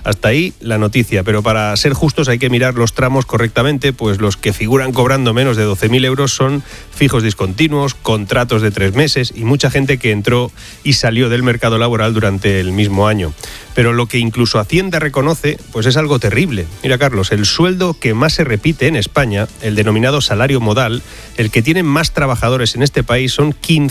Hasta ahí la noticia, pero para ser justos hay que mirar los tramos correctamente, pues los que figuran cobrando menos de 12.000 euros son fijos discontinuos, contratos de 3 meses y mucha gente que entró y salió del mercado laboral durante el mismo año. Pero lo que incluso Hacienda reconoce, pues es algo terrible. Mira, Carlos, el sueldo que más se repite en España, el denominado salario modal, el que tienen más trabajadores en este país, son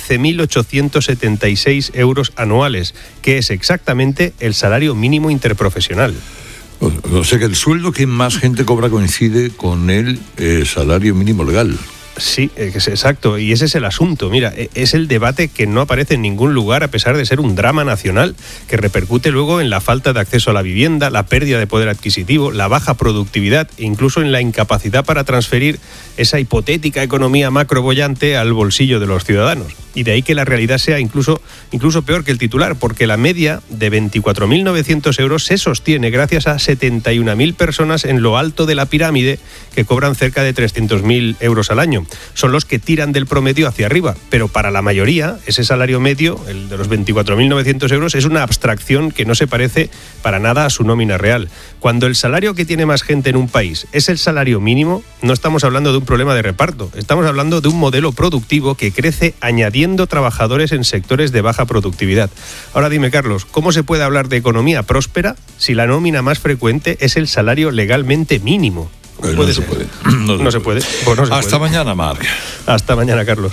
15.876 euros anuales, que es exactamente el salario mínimo interprofesional. O sea que el sueldo que más gente cobra coincide con el salario mínimo legal. Sí, es exacto, y ese es el asunto. Mira, es el debate que no aparece en ningún lugar a pesar de ser un drama nacional que repercute luego en la falta de acceso a la vivienda, la pérdida de poder adquisitivo, la baja productividad e incluso en la incapacidad para transferir esa hipotética economía macroboyante al bolsillo de los ciudadanos. Y de ahí que la realidad sea incluso peor que el titular, porque la media de 24.900 euros se sostiene gracias a 71.000 personas en lo alto de la pirámide que cobran cerca de 300.000 euros al año. Son los que tiran del promedio hacia arriba, pero para la mayoría ese salario medio, el de los 24.900 euros, es una abstracción que no se parece para nada a su nómina real. Cuando el salario que tiene más gente en un país es el salario mínimo, no estamos hablando de un problema de reparto, estamos hablando de un modelo productivo que crece añadiendo trabajadores en sectores de baja productividad. Ahora dime, Carlos, ¿cómo se puede hablar de economía próspera si la nómina más frecuente es el salario legalmente mínimo? No se puede. No se puede. Pues no se Hasta puede. mañana, Marc. Hasta mañana, Carlos.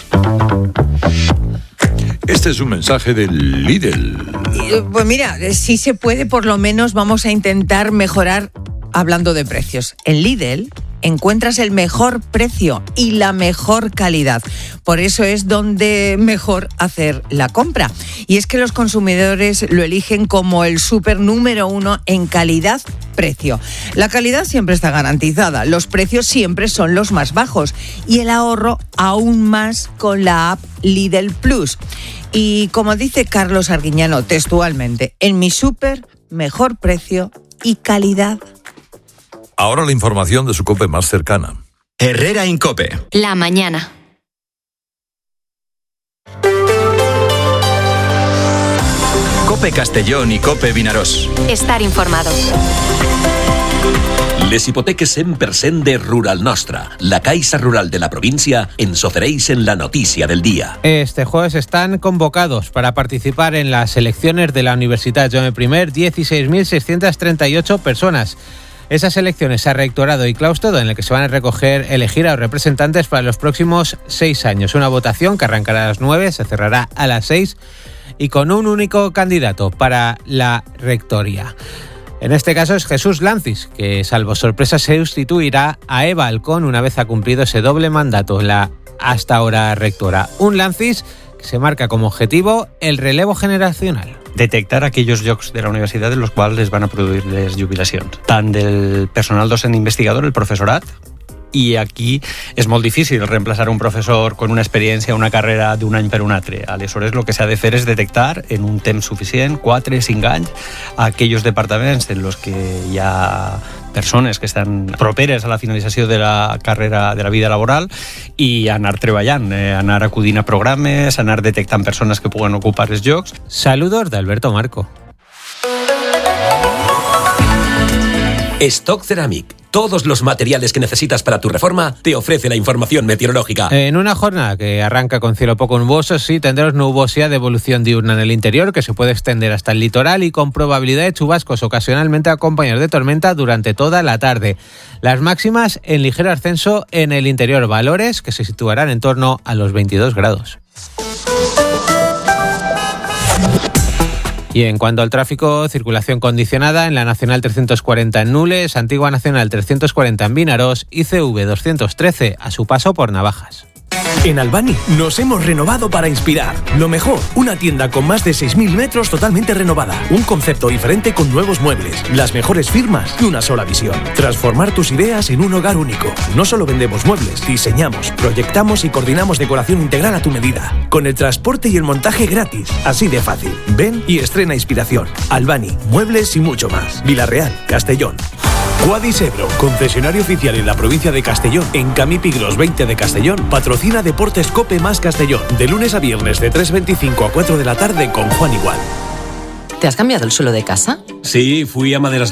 Este es un mensaje del Lidl. Pues mira, si se puede, por lo menos vamos a intentar mejorar hablando de precios. En Lidl encuentras el mejor precio y la mejor calidad. Por eso es donde mejor hacer la compra. Y es que los consumidores lo eligen como el súper número 1 en calidad-precio. La calidad siempre está garantizada, los precios siempre son los más bajos y el ahorro aún más con la app Lidl Plus. Y como dice Carlos Arguiñano textualmente, en mi súper, mejor precio y calidad. Ahora la información de su COPE más cercana. Herrera Incope. La mañana. COPE Castellón y COPE Vinaròs. Estar informado. Les hipoteques 100% de Rural Nostra, la Caixa Rural de la provincia, ens ofereix en la notícia del día. Este jueves están convocados para participar en las elecciones de la Universitat Jaume I 16.638 personas. Esas elecciones a rectorado y claustro en el que se van a elegir a los representantes para los próximos 6 años. Una votación que arrancará a las 9, se cerrará a las 6 y con un único candidato para la rectoría. En este caso es Jesús Lancis, que salvo sorpresa se sustituirá a Eva Alcón una vez ha cumplido ese doble mandato, la hasta ahora rectora. Un Lancis que se marca como objetivo el relevo generacional. Detectar aquells llocs de la universitat en els quals es van a produir les jubilacions, tant del personal docent investigador, el professorat, i aquí és molt difícil reemplaçar un professor con una experiència, una carrera d'un any per un altre. Aleshores, el que s'ha de fer és detectar en un temps suficient, 4-5 anys, aquells departaments en els que hi ha persones que estan properes a la finalització de la carrera, de la vida laboral, i anar treballant, anar acudint a programes, anar detectant persones que puguen ocupar els llocs. Saludos de Alberto Marco. Stock Ceramic. Todos los materiales que necesitas para tu reforma te ofrece la información meteorológica. En una jornada que arranca con cielo poco nuboso, sí tendremos nubosidad de evolución diurna en el interior que se puede extender hasta el litoral y con probabilidad de chubascos ocasionalmente acompañados de tormenta durante toda la tarde. Las máximas en ligero ascenso en el interior, valores que se situarán en torno a los 22 grados. Y en cuanto al tráfico, circulación condicionada en la Nacional 340 en Nules, Antigua Nacional 340 en Vinaròs y CV 213 a su paso por Navajas. En Albany nos hemos renovado para inspirar. Lo mejor, una tienda con más de 6.000 metros totalmente renovada. Un concepto diferente con nuevos muebles, las mejores firmas y una sola visión. Transformar tus ideas en un hogar único. No solo vendemos muebles, diseñamos, proyectamos y coordinamos decoración integral a tu medida. Con el transporte y el montaje gratis. Así de fácil. Ven y estrena inspiración. Albany, muebles y mucho más. Vilareal, Castellón. Quadis Ebro, concesionario oficial en la provincia de Castellón, en Camí Pigros 20 de Castellón, patrocina Deportes Cope más Castellón, de lunes a viernes de 3:25 a 4 de la tarde con Juan Igual. ¿Te has cambiado el suelo de casa? Sí, fui a Maderas